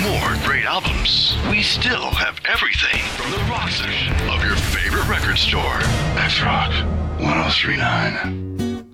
more great albums, we still have everything from the rock section of your favorite record store. That's Rock 1039.